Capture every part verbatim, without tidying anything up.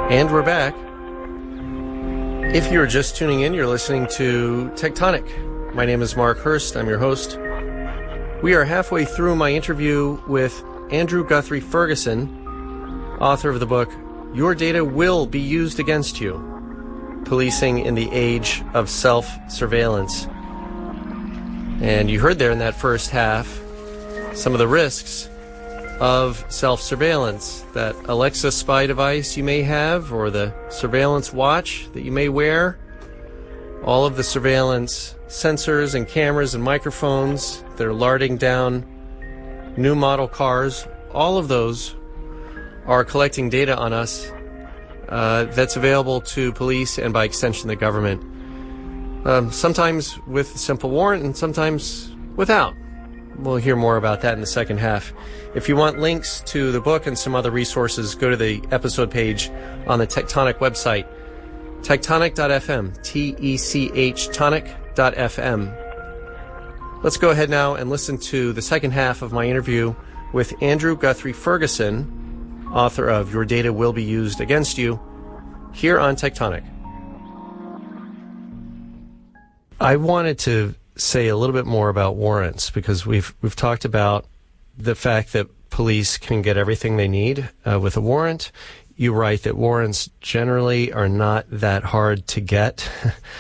And we're back. If you're just tuning in, you're listening to Tectonic. My name is Mark Hurst. I'm your host. We are halfway through my interview with Andrew Guthrie Ferguson, author of the book, Your Data Will Be Used Against You, Policing in the Age of Self-Surveillance. And you heard there in that first half some of the risks of self-surveillance, that Alexa spy device you may have, or the surveillance watch that you may wear, all of the surveillance sensors and cameras and microphones that are larding down new model cars, all of those are collecting data on us uh, that's available to police and by extension the government. Um, sometimes with a simple warrant and sometimes without. We'll hear more about that in the second half. If you want links to the book and some other resources, go to the episode page on the Tectonic website, tectonic dot f m, T E C H tonic dot f m. Let's go ahead now and listen to the second half of my interview with Andrew Guthrie Ferguson, author of Your Data Will Be Used Against You, here on Tectonic. I wanted to say a little bit more about warrants, because we've we've talked about the fact that police can get everything they need uh, with a warrant. You write that warrants generally are not that hard to get,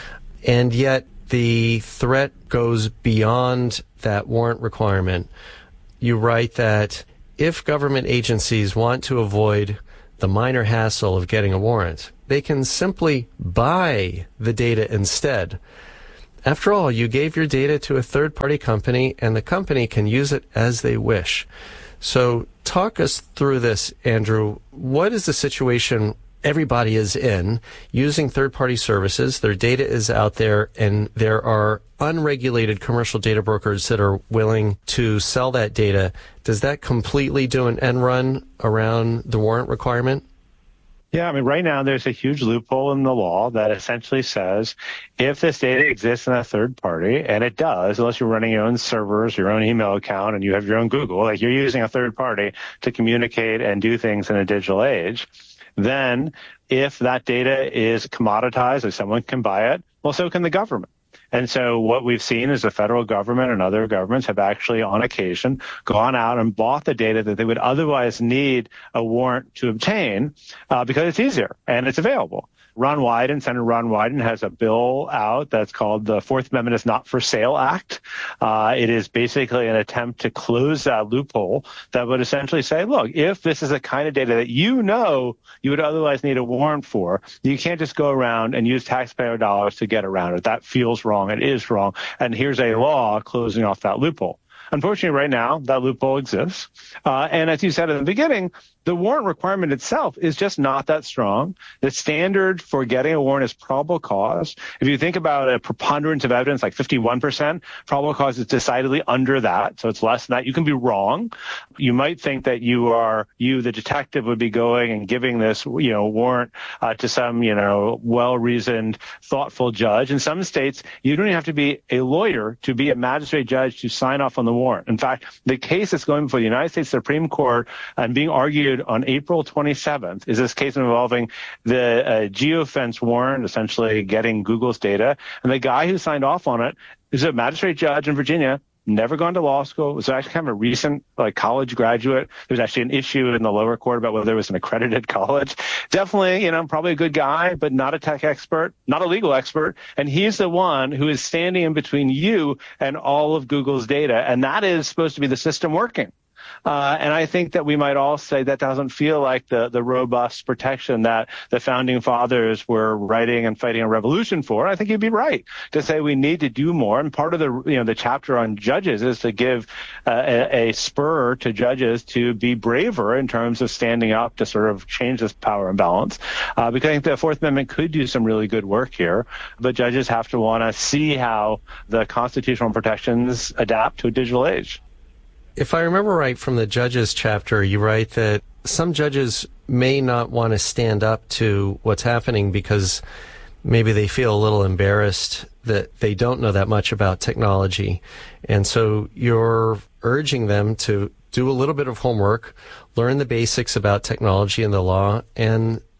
and yet the threat goes beyond that warrant requirement. You write that if government agencies want to avoid the minor hassle of getting a warrant, they can simply buy the data instead. After all, you gave your data to a third-party company, and the company can use it as they wish. So talk us through this, Andrew. What is the situation everybody is in using third-party services? Their data is out there, and there are unregulated commercial data brokers that are willing to sell that data. Does that completely do an end run around the warrant requirement? Yeah, I mean, right now there's a huge loophole in the law that essentially says if this data exists in a third party, and it does, unless you're running your own servers, your own email account, and you have your own Google, like you're using a third party to communicate and do things in a digital age, then if that data is commoditized, if someone can buy it, well, so can the government. And so what we've seen is the federal government and other governments have actually, on occasion, gone out and bought the data that they would otherwise need a warrant to obtain uh, because it's easier and it's available. Ron Wyden, Senator Ron Wyden, has a bill out that's called the Fourth Amendment is Not for Sale Act. Uh, it is basically an attempt to close that loophole that would essentially say, look, if this is the kind of data that you know you would otherwise need a warrant for, you can't just go around and use taxpayer dollars to get around it. That feels wrong. It is wrong. And here's a law closing off that loophole. Unfortunately, right now, that loophole exists. Uh, and as you said in the beginning, the warrant requirement itself is just not that strong. The standard for getting a warrant is probable cause. If you think about a preponderance of evidence, like fifty-one percent, probable cause is decidedly under that. So it's less than that. You can be wrong. You might think that you are, you, the detective, would be going and giving this, you know, warrant uh, to some, you know, well-reasoned, thoughtful judge. In some states, you don't even have to be a lawyer to be a magistrate judge to sign off on the warrant. In fact, the case that's going before the United States Supreme Court and being argued on April twenty-seventh is this case involving the uh, geofence warrant, essentially getting Google's data. And the guy who signed off on it is a magistrate judge in Virginia, never gone to law school, was actually kind of a recent like college graduate. There was actually an issue in the lower court about whether there was an accredited college. Definitely, you know, probably a good guy, but not a tech expert, not a legal expert. And he's the one who is standing in between you and all of Google's data. And that is supposed to be the system working. Uh, and I think that we might all say that doesn't feel like the, the robust protection that the founding fathers were writing and fighting a revolution for. I think you'd be right to say we need to do more. And part of the, you know, the chapter on judges is to give uh, a, a spur to judges to be braver in terms of standing up to sort of change this power imbalance. Uh, because I think the Fourth Amendment could do some really good work here, but judges have to want to see how the constitutional protections adapt to a digital age. If I remember right from the judges chapter, you write that some judges may not want to stand up to what's happening because maybe they feel a little embarrassed that they don't know that much about technology. And so you're urging them to do a little bit of homework, learn the basics about technology and the law, and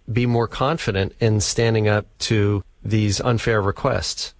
be more confident in standing up to these unfair requests?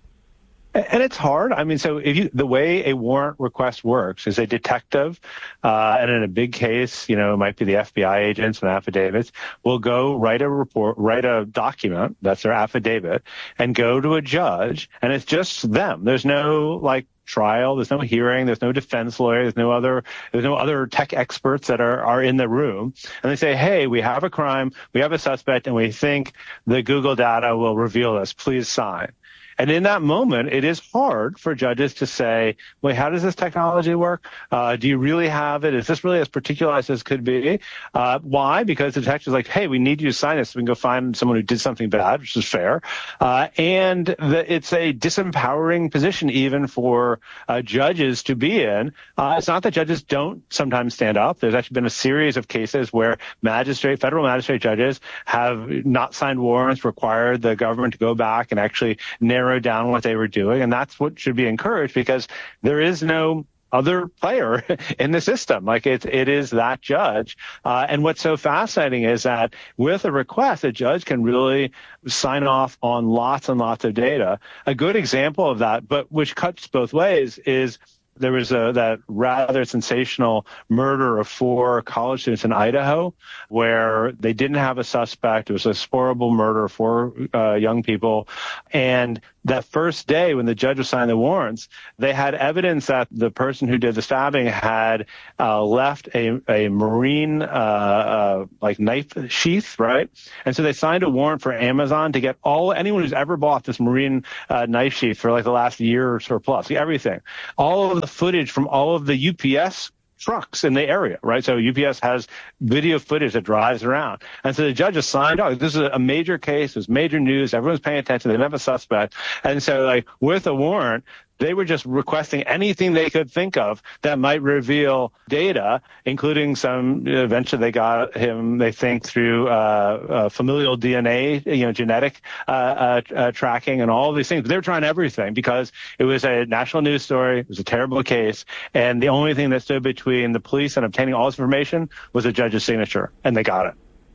And it's hard. I mean, so if you, the way a warrant request works is a detective, uh, and in a big case, you know, it might be the F B I agents and affidavits, will go write a report, write a document, that's their affidavit, and go to a judge, and it's just them. There's no, like, trial, there's no hearing, there's no defense lawyer, there's no other, there's no other tech experts that are, are in the room. And they say, hey, we have a crime, we have a suspect, and we think the Google data will reveal this. Please sign. And in that moment, it is hard for judges to say, wait, how does this technology work? Uh, do you really have it? Is this really as particularized as could be? Uh, why? Because the detective's like, hey, we need you to sign this so we can go find someone who did something bad, which is fair. Uh, and the, it's a disempowering position even for uh, judges to be in. Uh, it's not that judges don't sometimes stand up. There's actually been a series of cases where magistrate, federal magistrate judges have not signed warrants, required the government to go back and actually narrow down what they were doing. And that's what should be encouraged, because there is no other player in the system. Like it, it is that judge. Uh, and what's so fascinating is that with a request, a judge can really sign off on lots and lots of data. A good example of that, but which cuts both ways, is there was a, that rather sensational murder of four college students in Idaho, where they didn't have a suspect. It was a horrible murder of four uh, young people. And that first day when the judge was signing the warrants, they had evidence that the person who did the stabbing had uh, left a, a marine uh, uh, like knife sheath, right? And so they signed a warrant for Amazon to get all anyone who's ever bought this marine uh, knife sheath for like the last year or so plus, everything, all of the footage from all of the U P S trucks in the area, right? So U P S has video footage that drives around. And so the judge has signed off. This is a major case. It's major news. Everyone's paying attention. They don't have a suspect. And so, like, with a warrant, they were just requesting anything they could think of that might reveal data, including some, eventually they got him, they think, through uh, uh, familial D N A, you know, genetic uh, uh, uh, tracking and all of these things. They were trying everything because it was a national news story. It was a terrible case. And the only thing that stood between the police and obtaining all this information was a judge's signature, and they got it.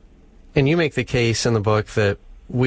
And you make the case in the book that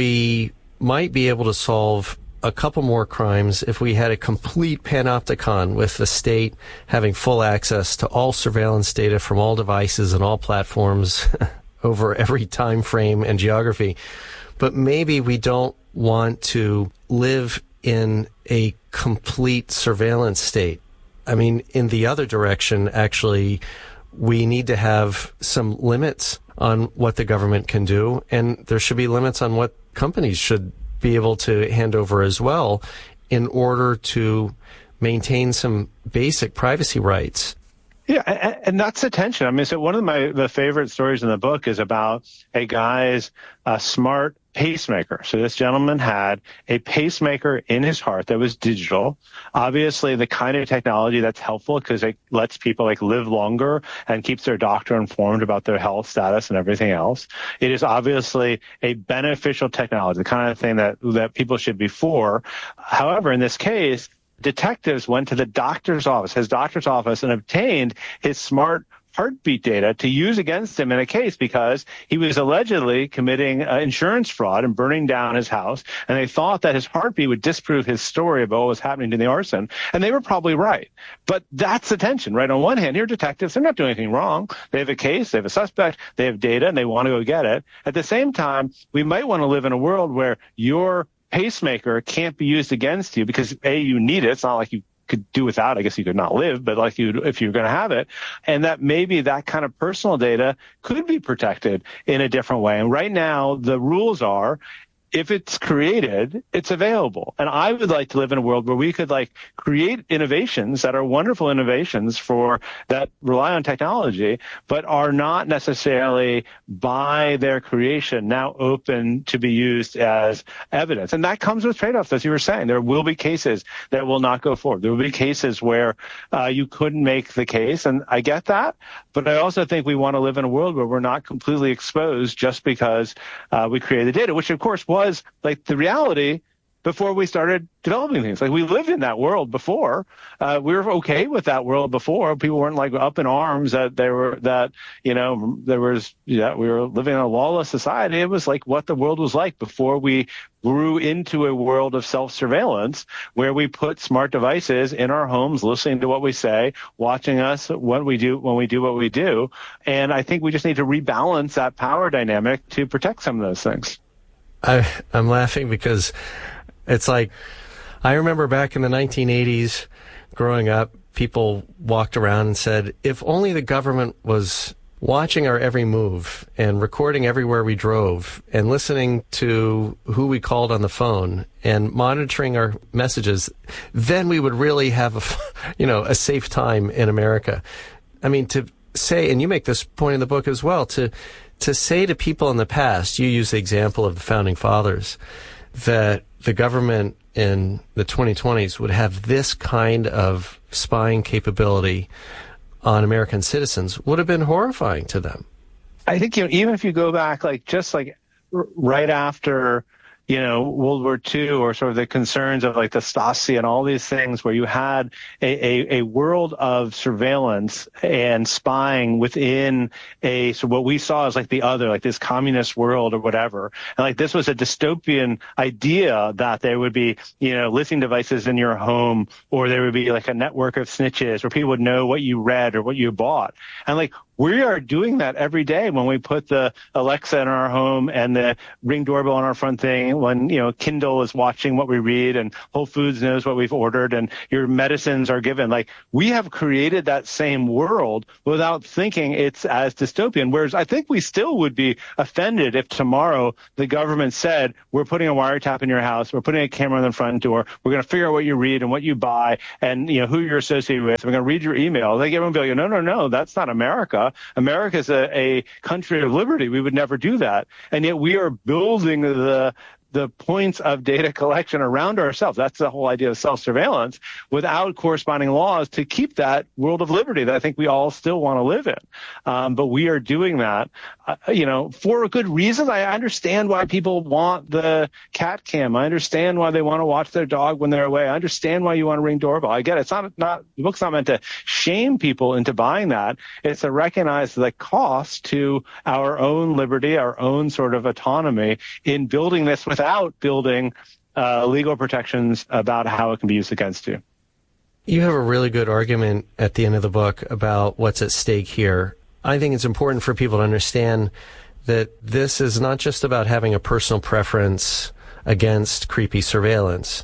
we might be able to solve a couple more crimes if we had a complete panopticon, with the state having full access to all surveillance data from all devices and all platforms over every time frame and geography. But maybe we don't want to live in a complete surveillance state. I mean, in the other direction, actually, we need to have some limits on what the government can do, and there should be limits on what companies should be able to hand over as well, in order to maintain some basic privacy rights. Yeah, and, and that's the tension. I mean, so one of my the favorite stories in the book is about a guy's uh, smart pacemaker. So this gentleman had a pacemaker in his heart that was digital. Obviously, the kind of technology that's helpful because it lets people like live longer and keeps their doctor informed about their health status and everything else. It is obviously a beneficial technology, the kind of thing that that people should be for. However, in this case, detectives went to the doctor's office, his doctor's office, and obtained his smart heartbeat data to use against him in a case because he was allegedly committing uh, insurance fraud and burning down his house. And they thought that his heartbeat would disprove his story about what was happening to the arson. And they were probably right. But that's the tension, right? On one hand, here are detectives. They're not doing anything wrong. They have a case. They have a suspect. They have data, and they want to go get it. At the same time, we might want to live in a world where your pacemaker can't be used against you because, A, you need it. It's not like you could do without. I guess you could not live, but like you, if you're going to have it, and that maybe that kind of personal data could be protected in a different way. And right now, the rules are, if it's created, it's available. And I would like to live in a world where we could like create innovations that are wonderful innovations for that rely on technology, but are not necessarily by their creation now open to be used as evidence. And that comes with trade-offs, as you were saying. There will be cases that will not go forward. There will be cases where uh, you couldn't make the case. And I get that. But I also think we want to live in a world where we're not completely exposed just because uh, we created the data, which of course was like the reality before we started developing things. Like, we lived in that world before. Uh, we were okay with that world before. People weren't like up in arms that there were, that, you know, there was, yeah, we were living in a lawless society. It was like what the world was like before we grew into a world of self-surveillance, where we put smart devices in our homes, listening to what we say, watching us what we do when we do what we do. And I think we just need to rebalance that power dynamic to protect some of those things. I, I'm laughing because it's like, I remember back in the nineteen eighties, growing up, people walked around and said, if only the government was watching our every move and recording everywhere we drove and listening to who we called on the phone and monitoring our messages, then we would really have a, you know, a safe time in America. I mean, to say, and you make this point in the book as well, to, to say to people in the past, you use the example of the founding fathers, that the government in the twenty twenties would have this kind of spying capability on American citizens would have been horrifying to them. I think, you know, even if you go back, like, just like r- right after, you know, World War Two, or sort of the concerns of like the Stasi and all these things, where you had a, a, a world of surveillance and spying within a, so what we saw as like the other, like this communist world or whatever. And like, this was a dystopian idea that there would be, you know, listening devices in your home, or there would be like a network of snitches where people would know what you read or what you bought. And like, we are doing that every day when we put the Alexa in our home and the Ring doorbell on our front thing, when, you know, Kindle is watching what we read and Whole Foods knows what we've ordered and your medicines are given. Like, we have created that same world without thinking it's as dystopian. Whereas I think we still would be offended if tomorrow the government said, we're putting a wiretap in your house, we're putting a camera on the front door, we're going to figure out what you read and what you buy and, you know, who you're associated with. We're going to read your email. Like, everyone will be like, no, no, no, that's not America. America is a, a country of liberty. We would never do that. And yet we are building the the points of data collection around ourselves. That's the whole idea of self-surveillance, without corresponding laws to keep that world of liberty that I think we all still want to live in. Um, but we are doing that, uh, you know, for a good reason. I understand why people want the cat cam. I understand why they want to watch their dog when they're away. I understand why you want to Ring doorbell. I get it. It's not, not, the book's not meant to shame people into buying that. It's to recognize the cost to our own liberty, our own sort of autonomy in building this without building uh, legal protections about how it can be used against you. You have a really good argument at the end of the book about what's at stake here. I think it's important for people to understand that this is not just about having a personal preference against creepy surveillance.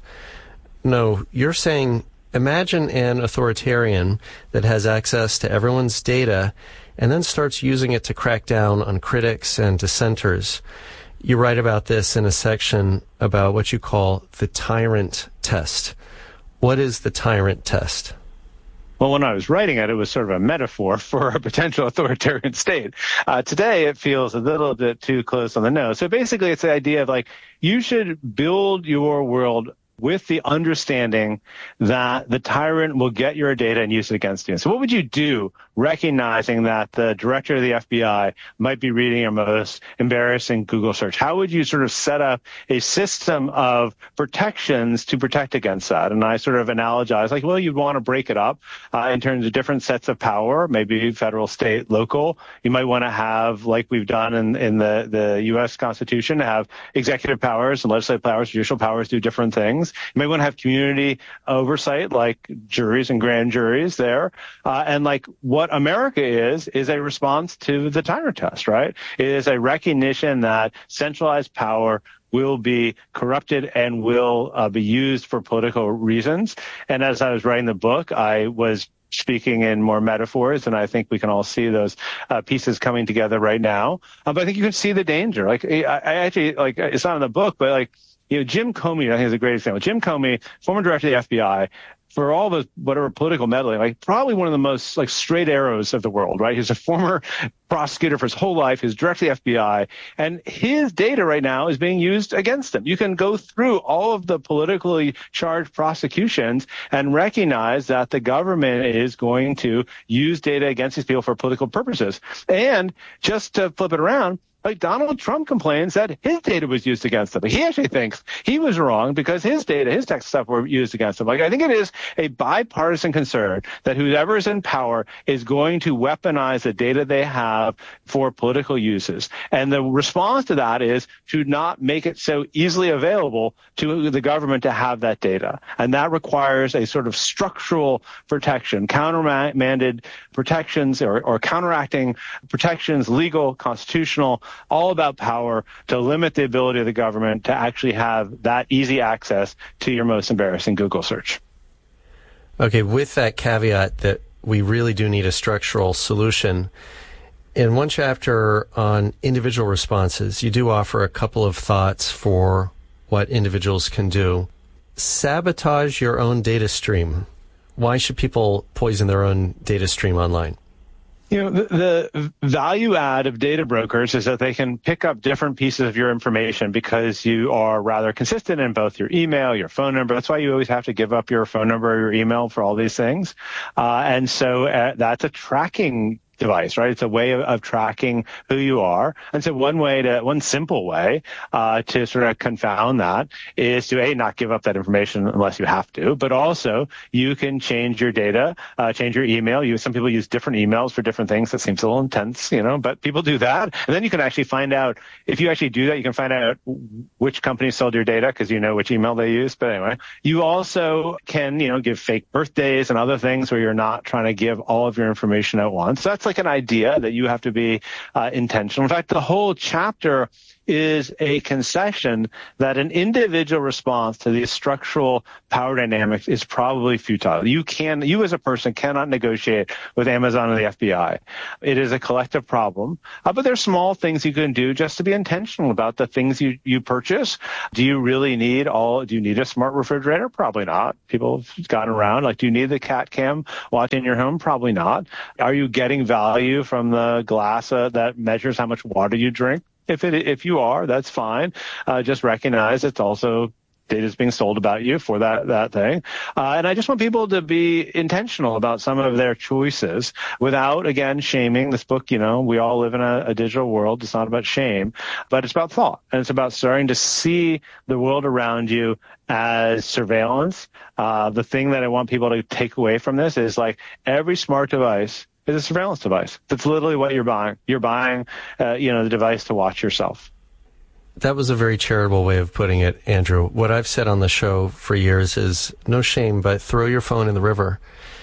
No, you're saying, imagine an authoritarian that has access to everyone's data and then starts using it to crack down on critics and dissenters. You write about this in a section about what you call the tyrant test. What is the tyrant test? Well, when I was writing it, it was sort of a metaphor for a potential authoritarian state. Uh, today, it feels a little bit too close on the nose. So basically, it's the idea of like, you should build your world with the understanding that the tyrant will get your data and use it against you. So what would you do recognizing that the director of the F B I might be reading your most embarrassing Google search? How would you sort of set up a system of protections to protect against that? And I sort of analogize like, well, you'd want to break it up uh, in terms of different sets of power, maybe federal, state, local. You might want to have, like we've done in, in the, the U S Constitution, have executive powers and legislative powers, judicial powers do different things. You might want to have community oversight, like juries and grand juries there. Uh, and like what America is, is a response to the tyrant test, right? It is a recognition that centralized power will be corrupted and will uh, be used for political reasons. And as I was writing the book, I was speaking in more metaphors, and I think we can all see those uh, pieces coming together right now. Uh, but I think you can see the danger. Like I, I actually, like it's not in the book, but like, you know, Jim Comey, I think is a great example. Jim Comey, former director of the F B I, for all the whatever political meddling, like probably one of the most like straight arrows of the world, right? He's a former prosecutor for his whole life. He's director of the F B I, and his data right now is being used against him. You can go through all of the politically charged prosecutions and recognize that the government is going to use data against these people for political purposes. And just to flip it around, Like Donald Trump complains that his data was used against him. He actually thinks he was wrong because his data, his tech stuff were used against him. Like, I think it is a bipartisan concern that whoever is in power is going to weaponize the data they have for political uses. And the response to that is to not make it so easily available to the government to have that data. And that requires a sort of structural protection, countermanded protections or, or counteracting protections, legal, constitutional, all about power to limit the ability of the government to actually have that easy access to your most embarrassing Google search. Okay, with that caveat that we really do need a structural solution, in one chapter on individual responses, you do offer a couple of thoughts for what individuals can do. Sabotage your own data stream. Why should people poison their own data stream online? You know, the, the value add of data brokers is that they can pick up different pieces of your information because you are rather consistent in both your email, your phone number. That's why you always have to give up your phone number or your email for all these things. Uh, and so uh, that's a tracking device, right? It's a way of, of tracking who you are. And so one way to, one simple way uh, to sort of confound that is to, A, not give up that information unless you have to, but also you can change your data, uh, change your email. You, some people use different emails for different things. That seems a little intense, you know, but people do that. And then you can actually find out, if you actually do that, you can find out which company sold your data because you know which email they use. But anyway, you also can, you know, give fake birthdays and other things where you're not trying to give all of your information at once. So that's like an idea that you have to be uh, intentional. In fact, the whole chapter is a concession that an individual response to these structural power dynamics is probably futile. You can, you as a person cannot negotiate with Amazon or the F B I. It is a collective problem. Uh, but there's small things you can do just to be intentional about the things you, you purchase. Do you really need all, do you need a smart refrigerator? Probably not. People have gotten around. Like, do you need the cat cam watch in your home? Probably not. Are you getting value from the glass uh, that measures how much water you drink? If it, if you are, that's fine. Uh, just recognize it's also data is being sold about you for that, that thing. Uh, and I just want people to be intentional about some of their choices without, again, shaming. This book, you know, we all live in a, a digital world. It's not about shame, but it's about thought. And it's about starting to see the world around you as surveillance. Uh, the thing that I want people to take away from this is, like, every smart device is a surveillance device. That's literally what you're buying. You're buying, uh, you know, the device to watch yourself. That was a very charitable way of putting it, Andrew. What I've said on the show for years is no shame, but throw your phone in the river,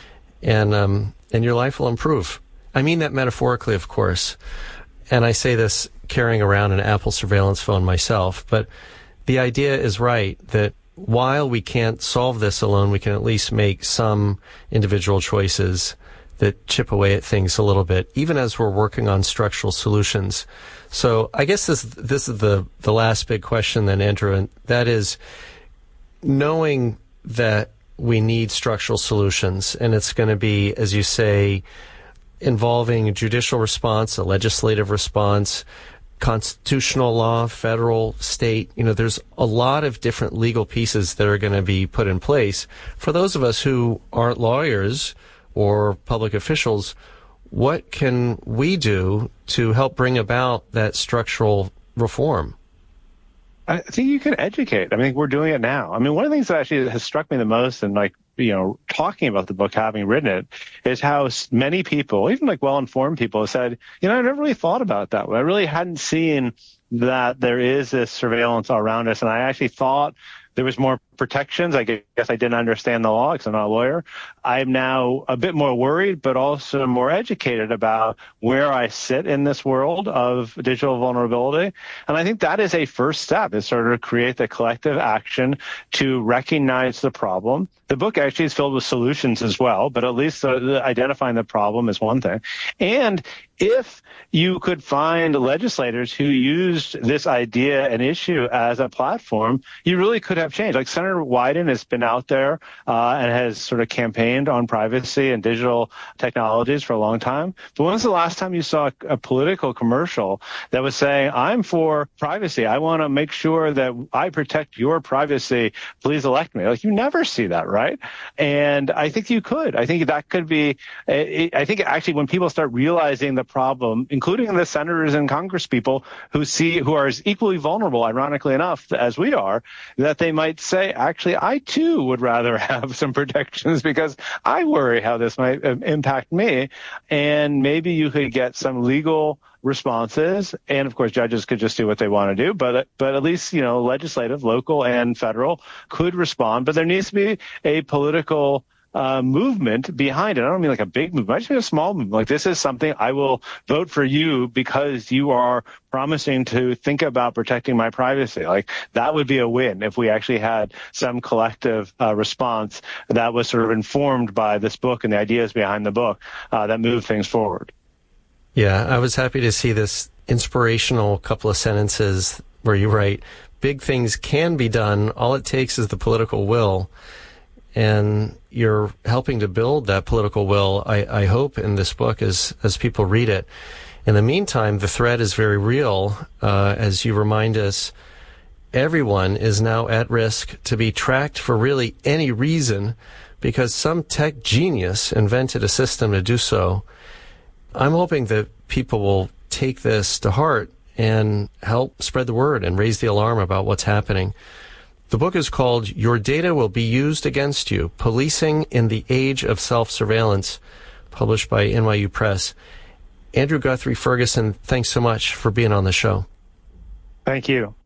and um, and your life will improve. I mean that metaphorically, of course. And I say this carrying around an Apple surveillance phone myself. But the idea is right that while we can't solve this alone, we can at least make some individual choices that chip away at things a little bit, even as we're working on structural solutions. So I guess this this is the, the last big question then, Andrew, and that is knowing that we need structural solutions, and it's going to be, as you say, involving a judicial response, a legislative response, constitutional law, federal, state. You know, there's a lot of different legal pieces that are going to be put in place. For those of us who aren't lawyers or public officials, what can we do to help bring about that structural reform? I think you can educate. I mean, we're doing it now. I mean, one of the things that actually has struck me the most in, like, you know, talking about the book, having written it, is how many people, even like well-informed people, have said, you know, I never really thought about it that way. I really hadn't seen that there is this surveillance all around us. And I actually thought there was more protections. I guess I didn't understand the law because I'm not a lawyer. I'm now a bit more worried, but also more educated about where I sit in this world of digital vulnerability. And I think that is a first step, is sort of create the collective action to recognize the problem. The book actually is filled with solutions as well, but at least uh, the, identifying the problem is one thing. And if you could find legislators who used this idea and issue as a platform, you really could have change. Like Senator Wyden has been out there uh, and has sort of campaigned on privacy and digital technologies for a long time. But when was the last time you saw a, a political commercial that was saying, I'm for privacy. I want to make sure that I protect your privacy. Please elect me. Like, you never see that, right? And I think you could. I think that could be, I think actually when people start realizing the problem, including the senators and congresspeople who see, who are as equally vulnerable, ironically enough, as we are, that they might say, actually, I too would rather have some protections because I worry how this might impact me. And maybe you could get some legal responses, and of course judges could just do what they want to do, but but at least, you know, legislative, local and federal could respond. But there needs to be a political uh movement behind it. I don't mean like a big movement, I just mean a small movement. Like, this is something I will vote for you because you are promising to think about protecting my privacy. Like, that would be a win if we actually had some collective uh, response that was sort of informed by this book and the ideas behind the book uh, that moved things forward. Yeah, I was happy to see this inspirational couple of sentences where you write, big things can be done. All it takes is the political will. And you're helping to build that political will, I, I hope, in this book as, as people read it. In the meantime, the threat is very real. Uh, as you remind us, everyone is now at risk to be tracked for really any reason because some tech genius invented a system to do so. I'm hoping that people will take this to heart and help spread the word and raise the alarm about what's happening. The book is called Your Data Will Be Used Against You, Policing in the Age of Self-Surveillance, published by N Y U Press. Andrew Guthrie Ferguson, thanks so much for being on the show. Thank you.